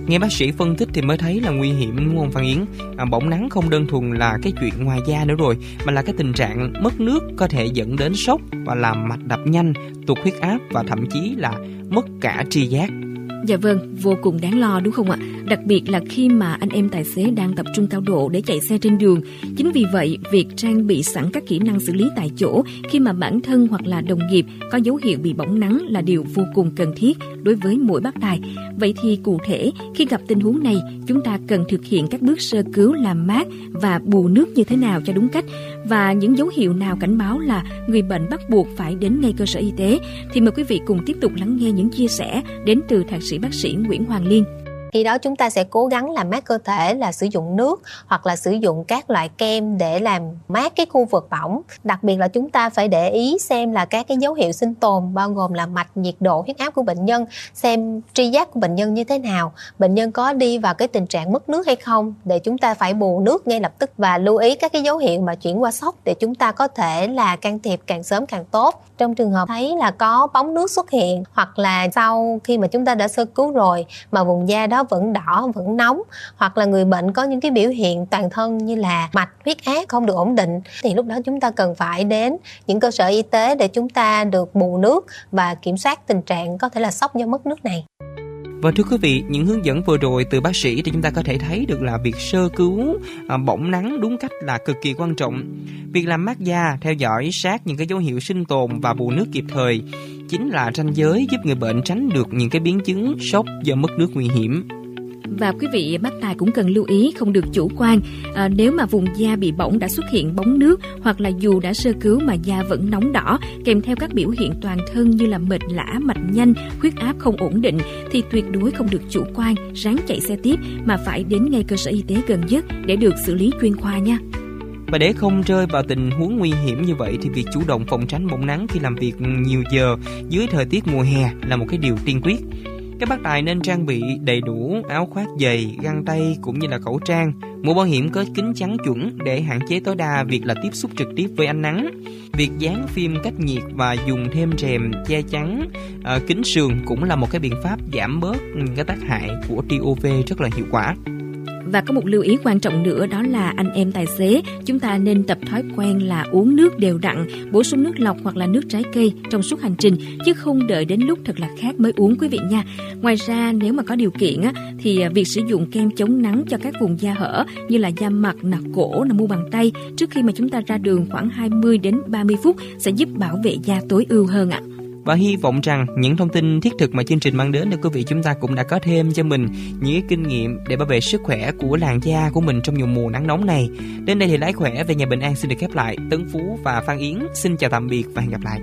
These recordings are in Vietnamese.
Nghe bác sĩ phân tích thì mới thấy là nguy hiểm, đúng không Phan Yến? Bỏng nắng không đơn thuần là cái chuyện ngoài da nữa rồi, mà là cái tình trạng mất nước có thể dẫn đến sốc và làm mạch đập nhanh, tụt huyết áp và thậm chí là mất cả tri giác. Dạ vâng, vô cùng đáng lo đúng không ạ? Đặc biệt là khi mà anh em tài xế đang tập trung cao độ để chạy xe trên đường. Chính vì vậy, việc trang bị sẵn các kỹ năng xử lý tại chỗ khi mà bản thân hoặc là đồng nghiệp có dấu hiệu bị bỏng nắng là điều vô cùng cần thiết đối với mỗi bác tài. Vậy thì cụ thể, khi gặp tình huống này, chúng ta cần thực hiện các bước sơ cứu làm mát và bù nước như thế nào cho đúng cách? Và những dấu hiệu nào cảnh báo là người bệnh bắt buộc phải đến ngay cơ sở y tế? Thì mời quý vị cùng tiếp tục lắng nghe những chia sẻ đến từ thạc sĩ bác sĩ Nguyễn Hoàng Liên. Khi đó chúng ta sẽ cố gắng làm mát cơ thể là sử dụng nước hoặc là sử dụng các loại kem để làm mát cái khu vực bỏng. Đặc biệt là chúng ta phải để ý xem là các cái dấu hiệu sinh tồn bao gồm là mạch, nhiệt độ, huyết áp của bệnh nhân, xem tri giác của bệnh nhân như thế nào, bệnh nhân có đi vào cái tình trạng mất nước hay không để chúng ta phải bù nước ngay lập tức, và lưu ý các cái dấu hiệu mà chuyển qua sốc để chúng ta có thể là can thiệp càng sớm càng tốt. Trong trường hợp thấy là có bóng nước xuất hiện hoặc là sau khi mà chúng ta đã sơ cứu rồi mà vùng da đó vẫn đỏ, vẫn nóng, hoặc là người bệnh có những cái biểu hiện toàn thân như là mạch, huyết áp không được ổn định, thì lúc đó chúng ta cần phải đến những cơ sở y tế để chúng ta được bù nước và kiểm soát tình trạng có thể là sốc do mất nước này. Và thưa quý vị, những hướng dẫn vừa rồi từ bác sĩ thì chúng ta có thể thấy được là việc sơ cứu bỏng nắng đúng cách là cực kỳ quan trọng. Việc làm mát da, theo dõi sát những cái dấu hiệu sinh tồn và bù nước kịp thời chính là ranh giới giúp người bệnh tránh được những cái biến chứng sốc do mất nước nguy hiểm. Và quý vị bác tài cũng cần lưu ý không được chủ quan. Nếu mà vùng da bị bỏng đã xuất hiện bóng nước, hoặc là dù đã sơ cứu mà da vẫn nóng đỏ kèm theo các biểu hiện toàn thân như là mệt lả, mạch nhanh, huyết áp không ổn định, thì tuyệt đối không được chủ quan, ráng chạy xe tiếp mà phải đến ngay cơ sở y tế gần nhất để được xử lý chuyên khoa nha. Và để không rơi vào tình huống nguy hiểm như vậy thì việc chủ động phòng tránh bỏng nắng khi làm việc nhiều giờ dưới thời tiết mùa hè là một cái điều tiên quyết. Các bác tài nên trang bị đầy đủ áo khoác dày, găng tay cũng như là khẩu trang, mũ bảo hiểm có kính chắn chuẩn để hạn chế tối đa việc là tiếp xúc trực tiếp với ánh nắng. Việc dán phim cách nhiệt và dùng thêm rèm che chắn kính sườn cũng là một cái biện pháp giảm bớt những cái tác hại của tia UV rất là hiệu quả. Và có một lưu ý quan trọng nữa, đó là anh em tài xế, chúng ta nên tập thói quen là uống nước đều đặn, bổ sung nước lọc hoặc là nước trái cây trong suốt hành trình, chứ không đợi đến lúc thật là khát mới uống quý vị nha. Ngoài ra, nếu mà có điều kiện thì việc sử dụng kem chống nắng cho các vùng da hở như là da mặt, cổ, mu bàn tay trước khi mà chúng ta ra đường khoảng 20 đến 30 phút sẽ giúp bảo vệ da tối ưu hơn ạ. Và hy vọng rằng những thông tin thiết thực mà chương trình mang đến cho quý vị chúng ta cũng đã có thêm cho mình những cái kinh nghiệm để bảo vệ sức khỏe của làn da của mình trong mùa nắng nóng này. Đến đây thì Lái Khỏe về nhà bình an xin được khép lại. Tấn Phú và Phan Yến xin chào tạm biệt và hẹn gặp lại.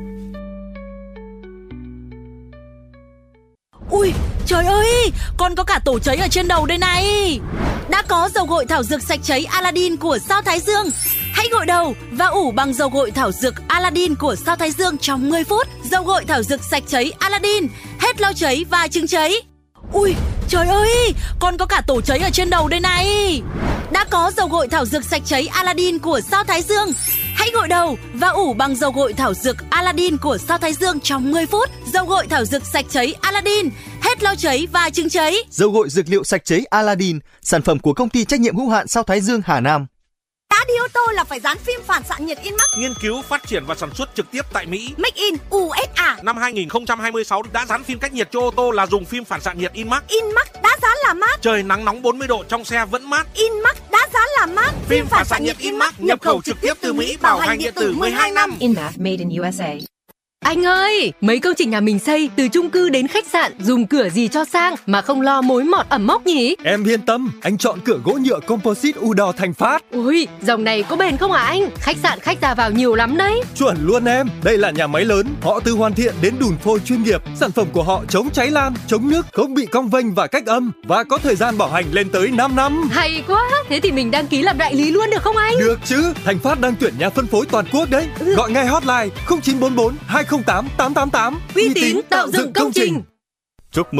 Ui, trời ơi, còn có cả tổ cháy ở trên đầu đây này. Đã có dầu gội thảo dược sạch cháy Aladdin của Sao Thái Dương. Hãy gội đầu và ủ bằng dầu gội thảo dược Aladdin của Sao Thái Dương trong 10 phút. Dầu gội thảo dược sạch cháy Aladdin, hết lau cháy và chứng cháy. Ui, trời ơi, còn có cả tổ cháy ở trên đầu đây này. Đã có dầu gội thảo dược sạch cháy Aladdin của Sao Thái Dương. Hãy gội đầu và ủ bằng dầu gội thảo dược Aladdin của Sao Thái Dương trong 10 phút. Dầu gội thảo dược sạch cháy Aladdin, hết lau cháy và chứng cháy. Dầu gội dược liệu sạch cháy Aladdin, sản phẩm của công ty trách nhiệm hữu hạn Sao Thái Dương Hà Nam. Đã đi ô tô là phải dán phim phản xạ nhiệt Inmax. Nghiên cứu, phát triển và sản xuất trực tiếp tại Mỹ. Make in USA. Năm 2026 đã dán phim cách nhiệt cho ô tô là dùng phim phản xạ nhiệt Inmax. Inmax đã dán là mát. Trời nắng nóng 40 độ trong xe vẫn mát. Inmax đã dán là mát. Phim phản xạ nhiệt Inmax nhập khẩu trực tiếp từ Mỹ, bảo hành điện tử 12 năm. Inmax made in USA. Anh ơi, mấy công trình nhà mình xây từ chung cư đến khách sạn dùng cửa gì cho sang mà không lo mối mọt ẩm mốc nhỉ? Em yên tâm, anh chọn cửa gỗ nhựa composite Udor Thành Phát. Ui, dòng này có bền không hả anh? Khách sạn khách ra vào nhiều lắm đấy. Chuẩn luôn em, đây là nhà máy lớn, họ từ hoàn thiện đến đùn phôi chuyên nghiệp. Sản phẩm của họ chống cháy lan, chống nước, không bị cong vênh và cách âm và có thời gian bảo hành lên tới 5 năm. Hay quá, thế thì mình đăng ký làm đại lý luôn được không anh? Được chứ, Thành Phát đang tuyển nhà phân phối toàn quốc đấy. Gọi ngay hotline 0944 208 888. Uy tín tạo dựng công trình. Chúc mừng